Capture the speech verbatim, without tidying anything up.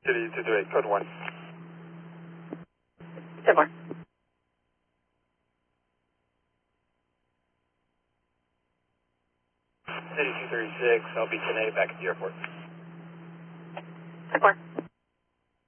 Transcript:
City two three eight, code one. ten four. City two thirty-six, I'll be ten eight back at the airport. ten four.